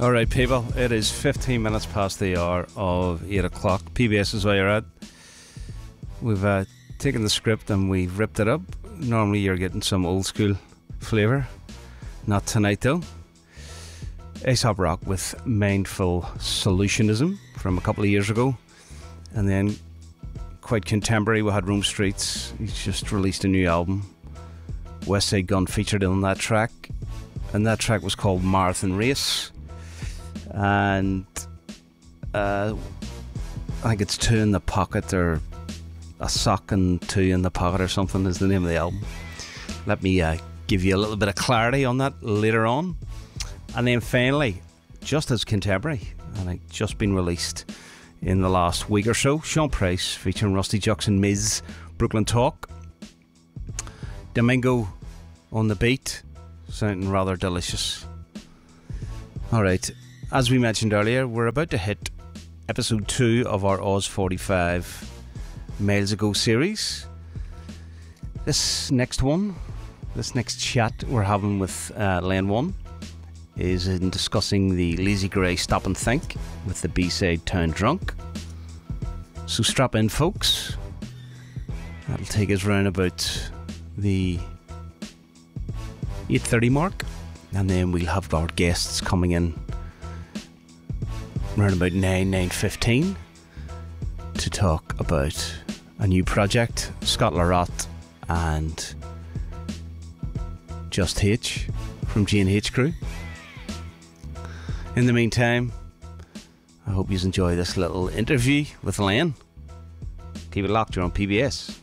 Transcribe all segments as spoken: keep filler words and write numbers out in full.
Alright people, it is fifteen minutes past the hour of eight o'clock. P B S is where you're at. We've uh, taken the script and we've ripped it up. Normally you're getting some old school flavour. Not tonight though. Aesop Rock with Mindful Solutionism from a couple of years ago. And then quite contemporary, we had Rome Streets. He's just released a new album. West Side Gun featured on that track. And that track was called Marathon Race. And uh, I think it's Two in the Pocket, or A Sock and Two in the Pocket or something is the name of the album. Let me uh, give you a little bit of clarity on that later on. And then finally, just as contemporary, and it's just been released in the last week or so, Sean Price featuring Rusty Jux and Miz, Brooklyn Talk. Domingo on the beat, sounding rather delicious. Alright, as we mentioned earlier, we're about to hit episode two of our Oz forty-five Miles Ago series. This next one, this next chat we're having with uh, Lane One is in discussing the Lazy Grey Stop and Think with the B-side Town Drunk. So strap in folks, that'll take us round about the eight thirty mark, and then we'll have our guests coming in around about nine, nine fifteen to talk about a new project, Scott Larotte and Just H from G and H Crew. In the meantime, I hope you enjoy this little interview with Len. Keep it locked, you're on P B S.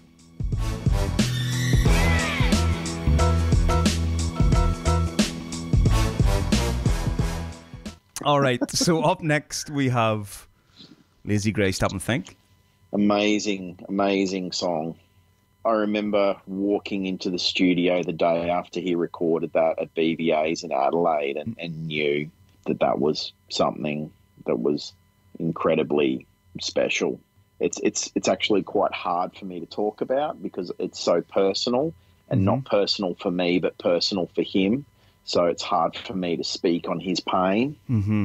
Alright, so up next we have Lazy Grey Stop and Think. Amazing, amazing song. I remember walking into the studio the day after he recorded that at B V A's in Adelaide and, and knew that that was something that was incredibly special. It's it's it's actually quite hard for me to talk about because it's so personal, and mm-hmm. not personal for me, but personal for him. So it's hard for me to speak on his pain. Mm-hmm.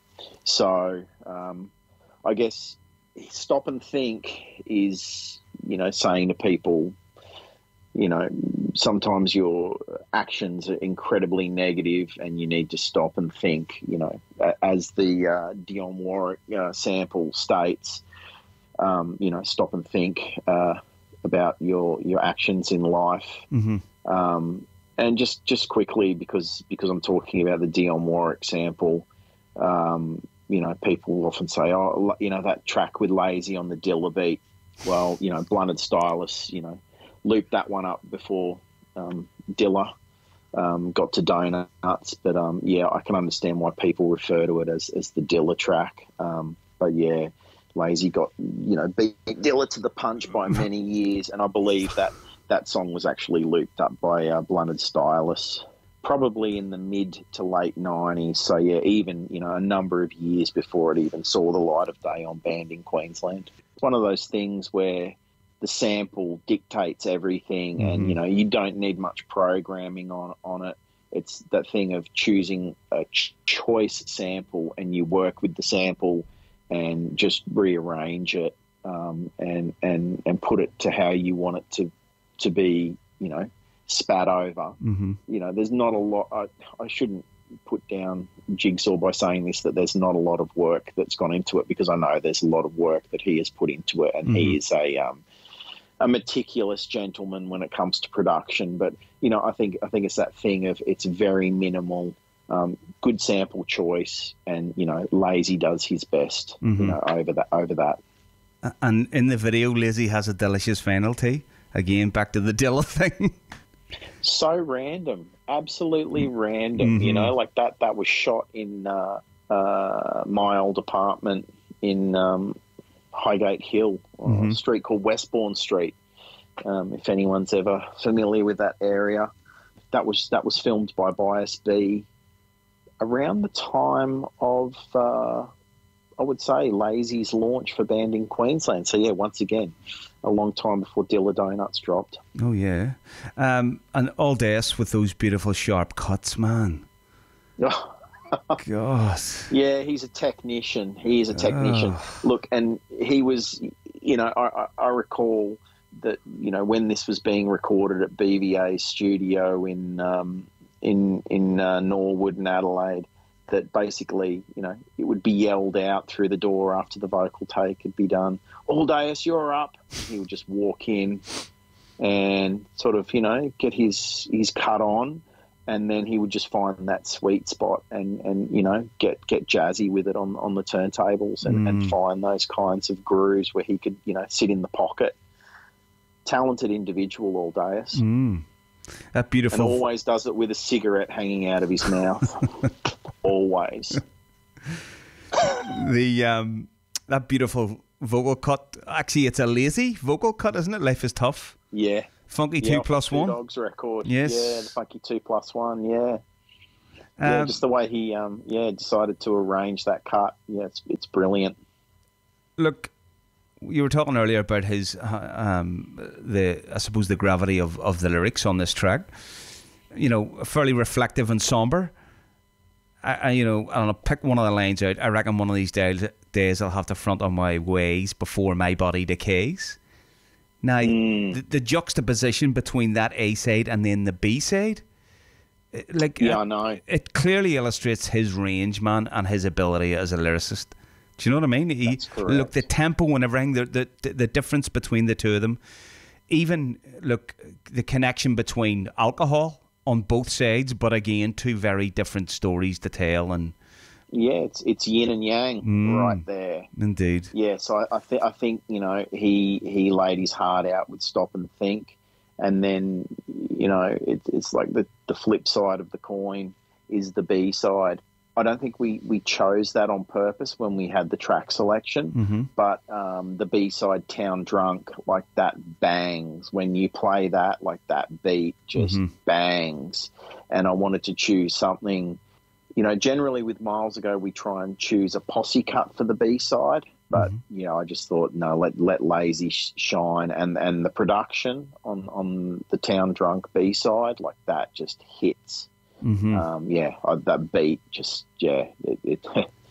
So um, I guess stop and think is, you know, saying to people, you know, sometimes your actions are incredibly negative and you need to stop and think, you know, as the uh, Dionne Warwick uh, sample states, um, you know, stop and think uh, about your, your actions in life. Mm-hmm. Um, and just, just quickly, because, because I'm talking about the Dionne Warwick sample, um, you know, people often say, oh, you know, that track with Lazy on the Dilla beat. Well, you know, Blunted Stylus, you know, looped that one up before um, Dilla um, got to Donuts. But, um, yeah, I can understand why people refer to it as, as the Dilla track. Um, but, yeah, Lazy got, you know, beat Dilla to the punch by many years. And I believe that that song was actually looped up by uh, Blunted Stylus probably in the mid to late nineties. So, yeah, even, you know, a number of years before it even saw the light of day on Band in Queensland. It's one of those things where the sample dictates everything, mm-hmm. and, you know, you don't need much programming on, on it. It's that thing of choosing a ch- choice sample, and you work with the sample and just rearrange it um, and, and, and put it to how you want it to, to be, you know, spat over. Mm-hmm. You know, there's not a lot. I, I shouldn't put down Jigsaw by saying this, that there's not a lot of work that's gone into it, because I know there's a lot of work that he has put into it, and mm-hmm. he is a um, a meticulous gentleman when it comes to production. But, you know, I think I think it's that thing of it's very minimal, um, good sample choice, and, you know, Lazy does his best, mm-hmm. you know, over that over that. And in the video, Lazy has a delicious final tea. Again, back to the Dilla thing. So random, absolutely random. Mm-hmm. You know, like that. That was shot in uh, uh, my old apartment in um, Highgate Hill, mm-hmm. a street called Westbourne Street. Um, if anyone's ever familiar with that area, that was that was filmed by Bias B around the time of, uh, I would say, Lazy's launch for Band in Queensland. So yeah, once again, a long time before Dilla Donuts dropped. Oh yeah, um, and all days with those beautiful sharp cuts, man. God. Yeah, he's a technician. He is a technician. Oh. Look, and he was, you know, I, I I recall that, you know, when this was being recorded at B V A's studio in um, in in uh, Norwood and Adelaide, that basically, you know, it would be yelled out through the door after the vocal take had be done. Aldeus, you're up. He would just walk in and sort of, you know, get his his cut on, and then he would just find that sweet spot and, and you know, get, get jazzy with it on, on the turntables and, Mm. and find those kinds of grooves where he could, you know, sit in the pocket. Talented individual, Aldeus. Mm. That And beautiful. always does it with a cigarette hanging out of his mouth. Always. The um, that beautiful vocal cut. Actually, it's a lazy vocal cut, isn't it? Life is tough. Yeah. Funky yeah, two off the plus Two one. Dogs record. Yes. Yeah, the Funky two plus one. Yeah. Yeah, Um, just the way he, um, yeah, decided to arrange that cut. Yeah, it's it's brilliant. Look, you were talking earlier about his, uh, um, the I suppose the gravity of, of the lyrics on this track. You know, fairly reflective and somber. I, I you know, and I'll pick one of the lines out. I reckon one of these days, days I'll have to front on my ways before my body decays. Now, Mm. the, the juxtaposition between that A side and then the B side, it- like Yeah, it, I know. it clearly illustrates his range, man, and his ability as a lyricist. Do you know what I mean? He, That's correct. look, the tempo and everything, the, the the the difference between the two of them, even look the connection between alcohol on both sides, but again, two very different stories to tell, and Yeah, it's it's yin and yang Mm. right there. indeed, Yeah, so I, I think I think you know he he laid his heart out with Stop and Think, and then you know it, it's like the the flip side of the coin is the B side. I don't think we, we chose that on purpose when we had the track selection, mm-hmm. but um, the B side Town Drunk, like that bangs when you play that, like that beat just Mhm. bangs, and I wanted to choose something. You know, generally with Miles Ago, we try and choose a posse cut for the B side, but Mhm. you know, I just thought no, let let Lazy sh- shine, and and the production on on the Town Drunk B side, like that, just hits. Mm-hmm. Um, yeah, I, that beat just yeah, it, it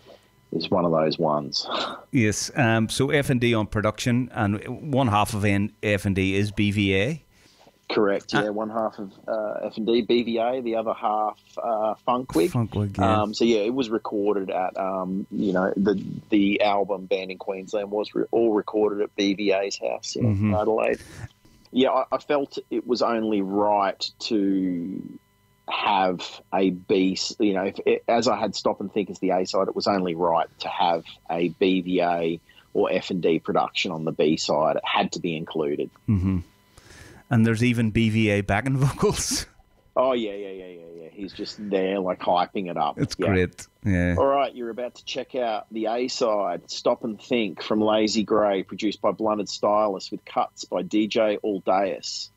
is one of those ones. Yes. Um, so F and D on production, and one half of F and D is B V A. Correct. Yeah, Uh, one half of uh, F and D B V A, the other half uh, Funkwig. Funkwig, yeah. Um, so yeah, it was recorded at um, you know the the album Band in Queensland was re- all recorded at B V A's house in Mhm. Adelaide. Yeah, I, I felt it was only right to have a B. s- You know, if it, as I had Stop and Think as the A side, it was only right to have a B V A or F and D production on the B side. It had to be included. Mm-hmm. And there's even B V A backing vocals. Oh yeah, yeah, yeah, yeah, yeah. He's just there, like hyping it up. It's Yeah. great. Yeah. All right, you're about to check out the A side, Stop and Think from Lazy Grey, produced by Blunted Stylus with cuts by D J Aldeus.